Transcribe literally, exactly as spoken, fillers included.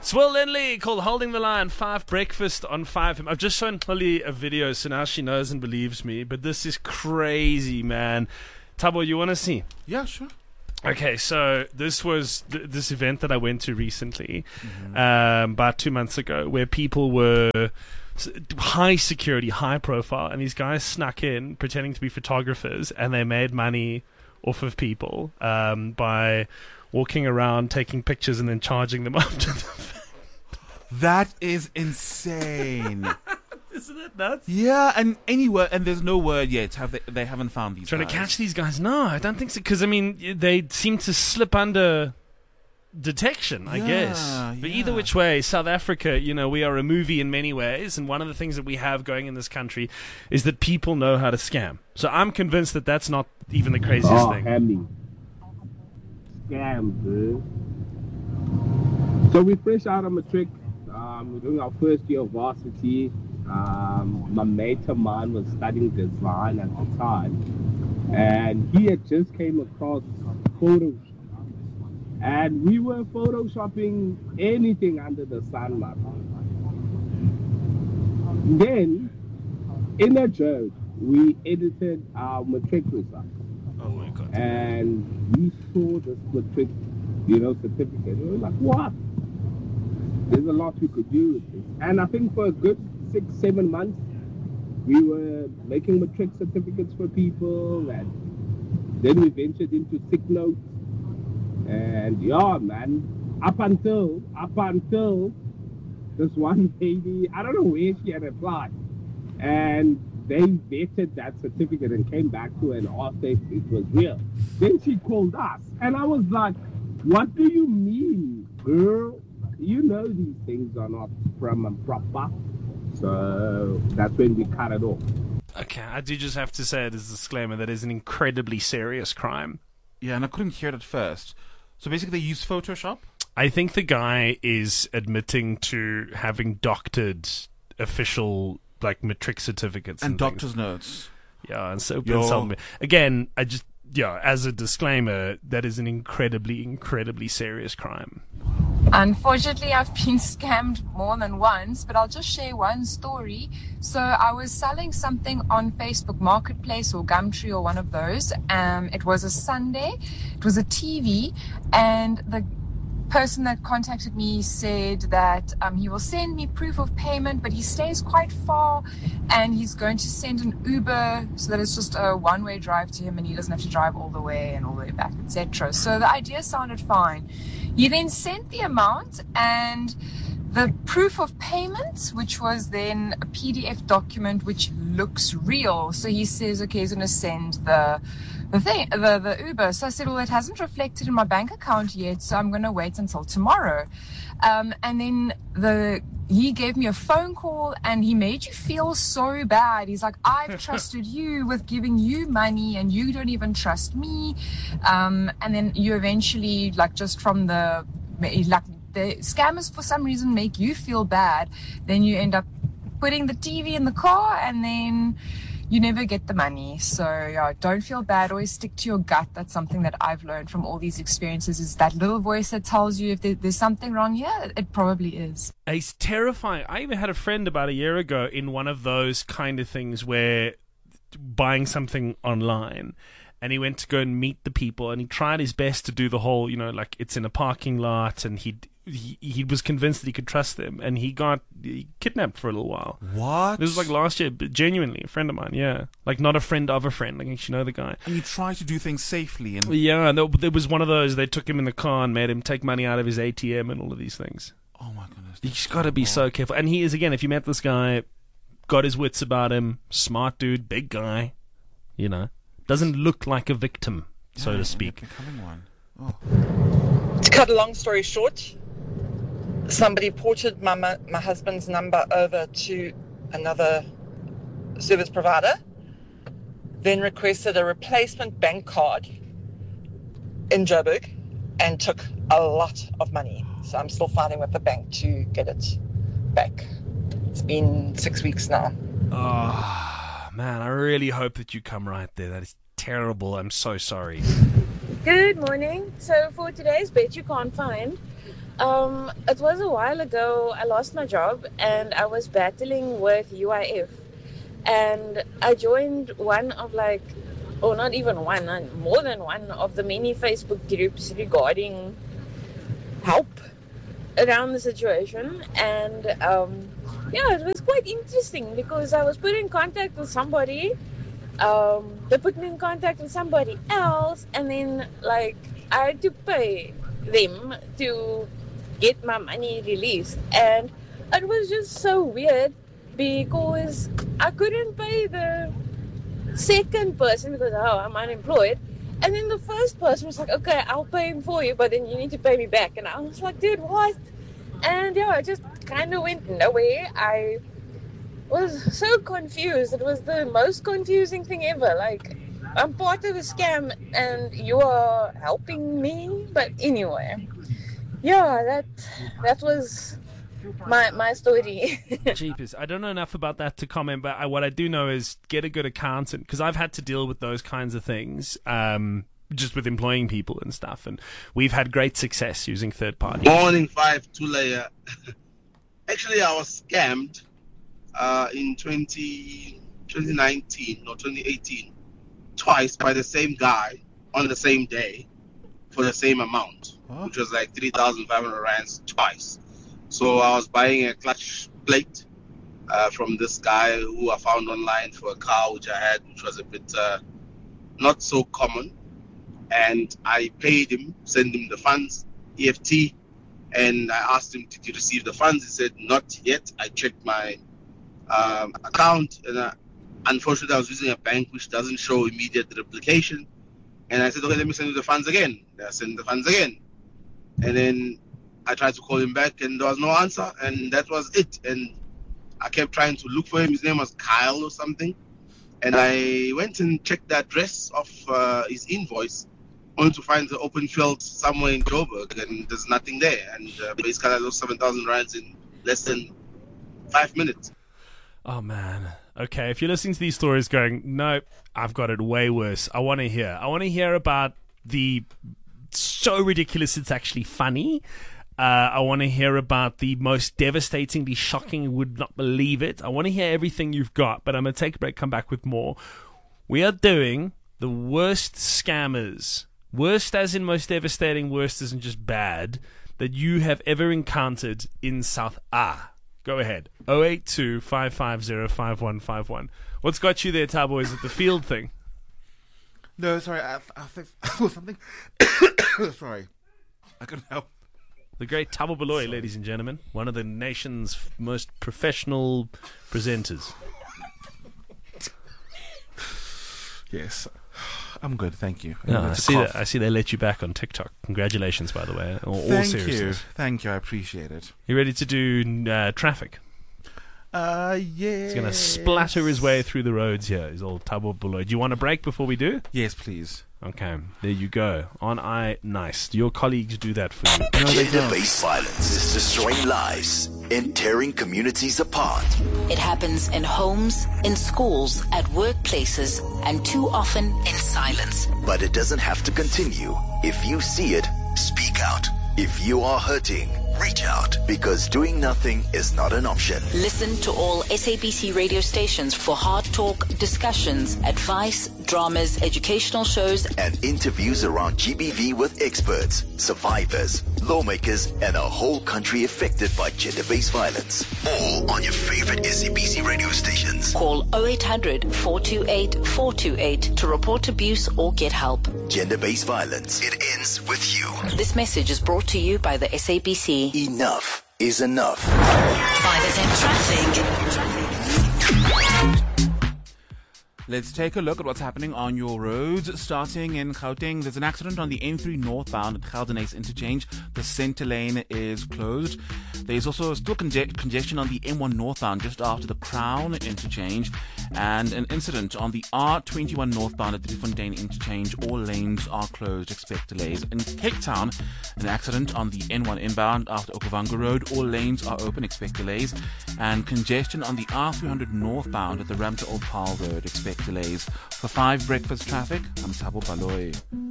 Will Lindley called Holding the Line, five breakfast on five. I've just shown Holly a video, so now she knows and believes me. But this is crazy, man. Thabo, you want to see? Yeah, sure. Okay, so this was th- this event that I went to recently, mm-hmm. um, about two months ago, where people were s- high security, high profile, and these guys snuck in pretending to be photographers, and they made money off of people um, by walking around, taking pictures, and then charging them after the fact. That is insane. Isn't it nuts? Yeah, and any word, and there's no word yet. Have they? They haven't found these. Trying guys. to catch these guys? No, I don't think so. Because I mean, they seem to slip under detection, I yeah, guess. But yeah. either which way, South Africa, you know, we are a movie in many ways, and one of the things that we have going in this country is that people know how to scam. So I'm convinced that that's not even the craziest oh, thing. Hammy. Scam, bro. So we're fresh out of matric. Um, we're doing our first year of varsity. Um, my mate of mine was studying design at the time, and he had just came across Photoshop, and we were photoshopping anything under the sun, man. Then, in a joke, we edited our matric results. Oh my God! And we saw this matric, you know, certificate. We were like, what? There's a lot we could do with this. And I think for a good six, seven months, we were making matric certificates for people, and then we ventured into sick notes. And yeah, man, up until, up until this one lady, I don't know where she had applied, and they vetted that certificate and came back to her and asked if it was real. Then she called us, and I was like, what do you mean, girl? You know these things are not prim and proper. So that's when we cut it off. Okay, I do just have to say it as a disclaimer that is an incredibly serious crime. Yeah, and I couldn't hear it at first. So basically they used Photoshop? I think the guy is admitting to having doctored official, like, matric certificates. And, and doctor's things. notes. Yeah, and so Yo. again, I just, yeah, as a disclaimer, that is an incredibly, incredibly serious crime. Unfortunately, I've been scammed more than once, but I'll just share one story. So I was selling something on Facebook Marketplace or Gumtree or one of those. Um, it was a Sunday. It was a T V, and the person that contacted me said that um, he will send me proof of payment, but he stays quite far, and he's going to send an Uber so that it's just a one-way drive to him, and he doesn't have to drive all the way and all the way back, et cetera. So the idea sounded fine. He then sent the amount and the proof of payment, which was then a P D F document which looks real. So he says, okay, he's going to send the the thing, the, the Uber. So I said, well, it hasn't reflected in my bank account yet, so I'm going to wait until tomorrow. Um, and then the he gave me a phone call, and he made you feel so bad. He's like, I've trusted you with giving you money, and you don't even trust me. Um, and then you eventually, like, just from the, like, the scammers for some reason make you feel bad. Then you end up putting the T V in the car, and then you never get the money. So yeah, don't feel bad. Always stick to your gut. That's something that I've learned from all these experiences, is that little voice that tells you if there, there's something wrong. Yeah, it probably is. It's terrifying. I even had a friend about a year ago in one of those kind of things where buying something online, and he went to go and meet the people, and he tried his best to do the whole, you know, like, it's in a parking lot, and he he he was convinced that he could trust them, and he got he kidnapped for a little while. What? This was like last year, but genuinely, a friend of mine, yeah. Like, not a friend of a friend, like, you know the guy. And you try to do things safely. And yeah, there, there was one of those, they took him in the car and made him take money out of his A T M and all of these things. Oh my goodness. You just got to be so careful. And he is, again, if you met this guy, got his wits about him, smart dude, big guy, you know. Doesn't look like a victim, yeah, so to speak. Becoming one. Oh. To cut a long story short, somebody ported my, my husband's number over to another service provider, then requested a replacement bank card in Joburg, and took a lot of money. So I'm still fighting with the bank to get it back. It's been six weeks now. Oh, man, I really hope that you come right there. That is terrible. I'm so sorry. Good morning. So for today's bet you can't find, Um, it was a while ago. I lost my job and I was battling with U I F. And I joined one of like, or not even one, more than one of the many Facebook groups regarding help around the situation. And um, yeah, it was quite interesting because I was put in contact with somebody. Um, they put me in contact with somebody else, and then like I had to pay them to get my money released. And it was just so weird because I couldn't pay the second person because, oh, I'm unemployed. And then the first person was like, okay, I'll pay him for you, but then you need to pay me back. And I was like, dude, what? And yeah, it just kind of went nowhere. I was so confused. It was the most confusing thing ever. Like, I'm part of a scam and you are helping me. But anyway, yeah, that that was my my story. Jeepers. I don't know enough about that to comment, but I, what I do know is get a good accountant, because I've had to deal with those kinds of things, um, just with employing people and stuff, and we've had great success using third parties. Morning five, two layer. Actually, I was scammed uh, in twenty, twenty nineteen or twenty eighteen twice by the same guy on the same day for the same amount, huh? Which was like three thousand five hundred rands twice. So I was buying a clutch plate uh, from this guy who I found online for a car which I had, which was a bit uh, not so common. And I paid him, sent him the funds, E F T, and I asked him, did you receive the funds? He said, not yet. I checked my um, account, and uh, unfortunately I was using a bank which doesn't show immediate replication. And I said, okay, let me send you the funds again. I sent the funds again. And then I tried to call him back and there was no answer, and that was it. And I kept trying to look for him. His name was Kyle or something. And I went and checked the address of uh, his invoice, only to find the open field somewhere in Joburg, and there's nothing there. And uh, basically I lost seven thousand rands in less than five minutes. Oh, man. Okay, if you're listening to these stories going, no, I've got it way worse, I want to hear. I want to hear about the so ridiculous it's actually funny. Uh, I want to hear about the most devastatingly shocking, would not believe it. I want to hear everything you've got, but I'm going to take a break, come back with more. We are doing the worst scammers, worst as in most devastating, worst as in just bad, that you have ever encountered in South Ah. Go ahead. oh eight two, five five zero, five one five one. What's got you there, Tabo? Is it the field thing? No, sorry. I, I think something. Sorry. I couldn't help. The great Thabo Baloyi, ladies and gentlemen, one of the nation's f- most professional presenters. Yes, I'm good, thank you. No, I see that. I see they let you back on TikTok. Congratulations, by the way. All, all thank seriousness. you, thank you. I appreciate it. You ready to do uh, traffic? Uh, yeah. He's gonna splatter his way through the roads here. He's all Thabo Baloyi. Do you want a break before we do? Yes, please. Okay, there you go. On I nice. Your colleagues do that for you. No, they don't. Gender-based violence is destroying lives and tearing communities apart. It happens in homes, in schools, at workplaces, and too often in silence. But it doesn't have to continue. If you see it, speak out. If you are hurting, reach out, because doing nothing is not an option. Listen to all S A B C radio stations for hard talk, discussions, advice, dramas, educational shows, and interviews around G B V with experts, survivors, lawmakers, and a whole country affected by gender-based violence. All on your favorite S A B C radio stations. Call oh eight hundred, four two eight, four two eight to report abuse or get help. Gender-based violence. It ends with you. This message is brought to you by the S A B C. Enough is enough. five F M Traffic. Let's take a look at what's happening on your roads. Starting in Gauteng, there's an accident on the N three northbound at Geldenhuys interchange. The center lane is closed. There's also still conge- congestion on the N one northbound just after the Crown interchange. And an incident on the R twenty-one northbound at the Fontaine interchange. All lanes are closed. Expect delays. In Cape Town, an accident on the N one inbound after Okavango Road. All lanes are open. Expect delays. And congestion on the R three hundred northbound at the Ramsey Old Paarl Road. Expect delays. For five breakfast traffic, I'm Thabo Baloyi.